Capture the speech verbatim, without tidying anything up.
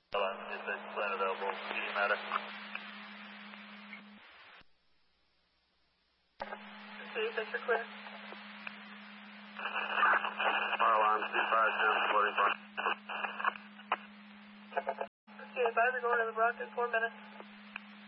Is this plan available? Medium matter. City, picture clear. Alarm two five ten forty-five. City five, you're going to the Brockton, four minutes.